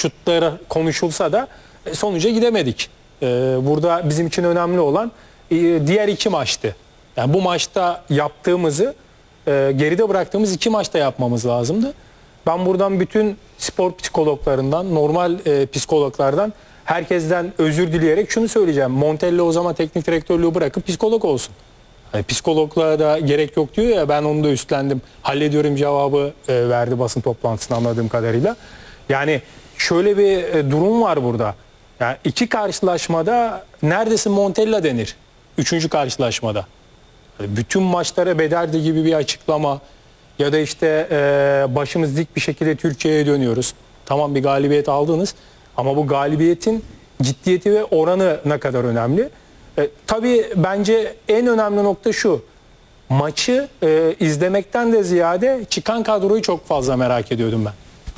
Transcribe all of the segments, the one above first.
şutları konuşulsa da sonuca gidemedik. Burada bizim için önemli olan diğer iki maçtı. Yani bu maçta yaptığımızı geride bıraktığımız iki maçta yapmamız lazımdı. Ben buradan bütün spor psikologlarından, normal psikologlardan, herkesten özür dileyerek şunu söyleyeceğim. Montella o zaman teknik direktörlüğü bırakıp psikolog olsun. Hani psikologluğa da gerek yok diyor ya, ben onu da üstlendim. Hallediyorum cevabı verdi basın toplantısında anladığım kadarıyla. Yani şöyle bir durum var burada. Yani iki karşılaşmada neredeyse Montella denir. Üçüncü karşılaşmada. Yani bütün maçlara bedeldi gibi bir açıklama ya da işte başımız dik bir şekilde Türkiye'ye dönüyoruz. Tamam, bir galibiyet aldınız ama bu galibiyetin ciddiyeti ve oranı ne kadar önemli? Tabii bence en önemli nokta şu. Maçı izlemekten de ziyade çıkan kadroyu çok fazla merak ediyordum ben.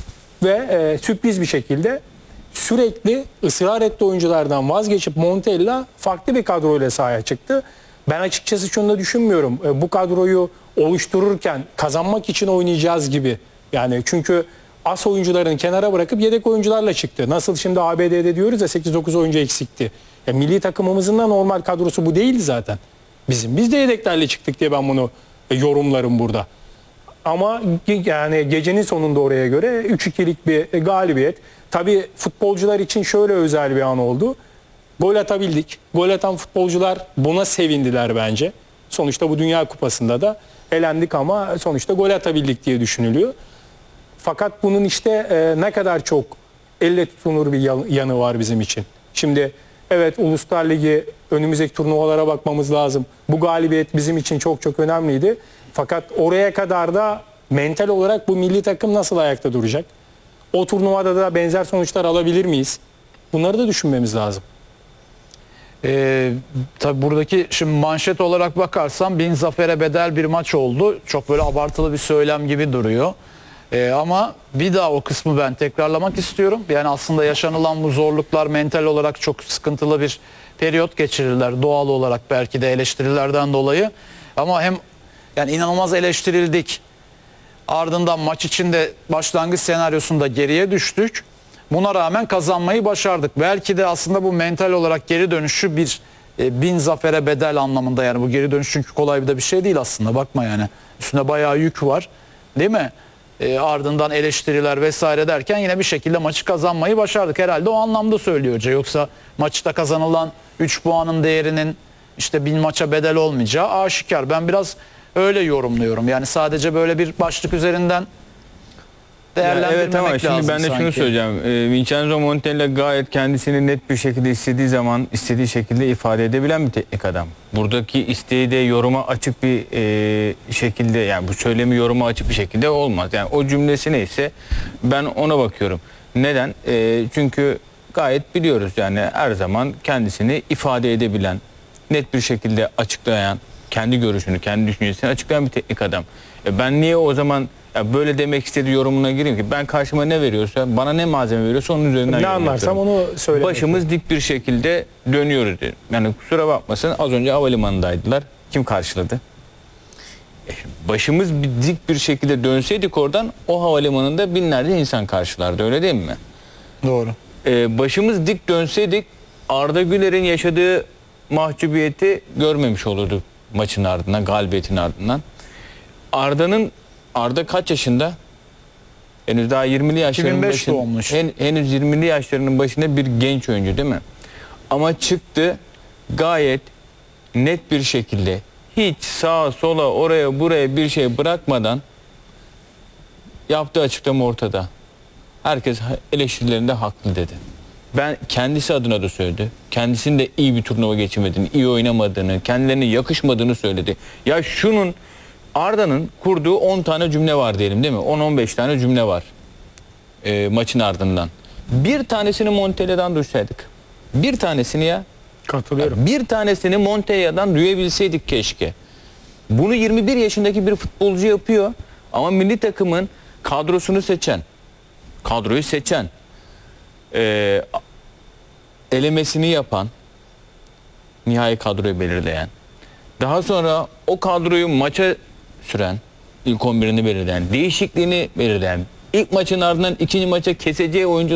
Ve sürpriz bir şekilde sürekli ısrar etti oyunculardan vazgeçip Montella farklı bir kadroyla sahaya çıktı. Ben açıkçası şunu da düşünmüyorum. Bu kadroyu oluştururken kazanmak için oynayacağız gibi. Yani çünkü as oyuncularını kenara bırakıp yedek oyuncularla çıktı. Nasıl şimdi ABD'de diyoruz ya 8-9 oyuncu eksikti. Milli takımımızın da normal kadrosu bu değildi zaten. Biz de yedeklerle çıktık diye ben bunu yorumlarım burada. Ama yani gecenin sonunda oraya göre 3-2'lik bir galibiyet. Tabii futbolcular için şöyle özel bir an oldu. Gol atabildik. Gol atan futbolcular buna sevindiler bence. Sonuçta bu Dünya Kupası'nda da elendik ama sonuçta gol atabildik diye düşünülüyor. Fakat bunun işte ne kadar çok elle tutulur bir yanı var bizim için. Şimdi evet, Uluslar Ligi, önümüzdeki turnuvalara bakmamız lazım. Bu galibiyet bizim için çok çok önemliydi. Fakat oraya kadar da mental olarak bu milli takım nasıl ayakta duracak? O turnuvada da benzer sonuçlar alabilir miyiz? Bunları da düşünmemiz lazım. Tabii buradaki şimdi manşet olarak bakarsam 1000 zafere bedel bir maç oldu. Çok böyle abartılı bir söylem gibi duruyor. Ama bir daha o kısmı ben tekrarlamak istiyorum. Yani aslında yaşanılan bu zorluklar mental olarak çok sıkıntılı bir periyot geçirirler. Doğal olarak belki de eleştirilerden dolayı. Ama hem yani inanılmaz eleştirildik. Ardından maç içinde başlangıç senaryosunda geriye düştük. Buna rağmen kazanmayı başardık. Belki de aslında bu mental olarak geri dönüşü bir 1000 zafere bedel anlamında, yani bu geri dönüş çünkü kolay bir şey değil aslında, bakma yani. Üstünde bayağı yük var değil mi? Ardından eleştiriler vesaire derken yine bir şekilde maçı kazanmayı başardık. Herhalde o anlamda söylüyor hoca. Yoksa maçta kazanılan 3 puanın değerinin işte 1000 maça bedel olmayacağı aşikar. Ben biraz öyle yorumluyorum. Yani sadece böyle bir başlık üzerinden değerlendirmemek evet, ama şimdi lazım ben de sanki. şunu söyleyeceğim. Vincenzo Montella gayet kendisini net bir şekilde istediği zaman istediği şekilde ifade edebilen bir teknik adam. Buradaki isteği de yoruma açık bir şekilde, yani bu söylemi yoruma açık bir şekilde olmaz. Yani o cümlesi neyse ben ona bakıyorum. Neden? Çünkü gayet biliyoruz yani her zaman kendisini ifade edebilen, net bir şekilde açıklayan, kendi görüşünü, kendi düşüncesini açıklayan bir teknik adam. Ben niye o zaman ya böyle demek istediği yorumuna gireyim ki? Ben karşıma ne veriyorsa, bana ne malzeme veriyorsa onun üzerinden Ne anlarsam onu söylemek. Başımız dik bir şekilde dönüyoruz dedim. Yani kusura bakmasın, az önce havalimanındaydılar. Kim karşıladı? Başımız dik bir şekilde dönseydik oradan, o havalimanında binlerce insan karşılardı, öyle değil mi? Doğru. Başımız dik dönseydik Arda Güler'in yaşadığı mahcubiyeti görmemiş olurduk maçın ardından, galibiyetin ardından. Arda kaç yaşında? Henüz daha 20'li yaşlarının 2005 başında. doğmuş. Henüz 20'li yaşlarının başında bir genç oyuncu değil mi? Ama çıktı gayet net bir şekilde, hiç sağa sola oraya buraya bir şey bırakmadan yaptığı açıklama ortada. Herkes eleştirilerinde haklı dedi. Ben kendisi adına da söyledi. Kendisinin de iyi bir turnuva geçirmediğini, iyi oynamadığını, kendilerine yakışmadığını söyledi. Ya şunun, Arda'nın kurduğu 10 tane cümle var diyelim değil mi? 10-15 tane cümle var maçın ardından. Bir tanesini Montella'dan duysaydık. Bir tanesini ya. Katılıyorum. Bir tanesini Montella'dan duyabilseydik keşke. Bunu 21 yaşındaki bir futbolcu yapıyor. Ama milli takımın kadrosunu seçen, kadroyu seçen, elemesini yapan, nihai kadroyu belirleyen, daha sonra o kadroyu maça süren, ilk 11'ini belirleyen, değişikliğini belirleyen, ilk maçın ardından ikinci maça keseceği oyuncu